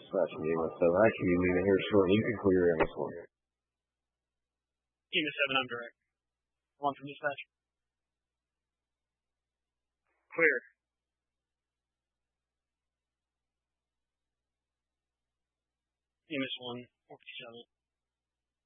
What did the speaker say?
dispatch from EMS 7. I actually be leaving here shortly. You can clear EMS 1. EMS 7, I'm direct. 1 from dispatch. Clear. EMS 1, 457.